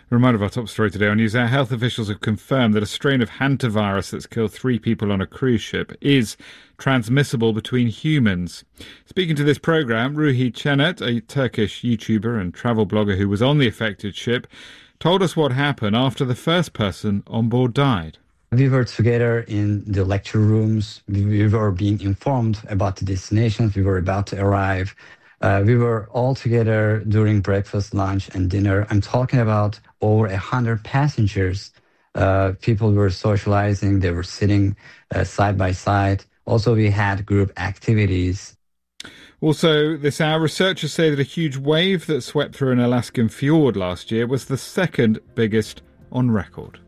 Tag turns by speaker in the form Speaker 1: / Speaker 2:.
Speaker 1: A reminder of our top story today on NewsHour. Health officials have confirmed that a strain of hantavirus that's killed 3 people on a cruise ship is transmissible between humans. Speaking to this programme, Ruhi Chenet, a Turkish YouTuber and travel blogger who was on the affected ship, told us what happened after the first person on board died.
Speaker 2: We were together in the lecture rooms. We were being informed about the destinations. We were about to arrive. We were all together during breakfast, lunch, and dinner. I'm talking about over 100 passengers. People were socializing. They were sitting side by side. Also, we had group activities.
Speaker 1: Also, this hour, researchers say that a huge wave that swept through an Alaskan fjord last year was the second biggest on record.